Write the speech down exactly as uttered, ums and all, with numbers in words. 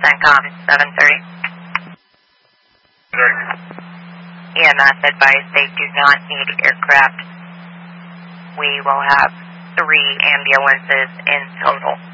CENTCOM seven thirty. E M S advised they do not need aircraft. We will have three ambulances in total.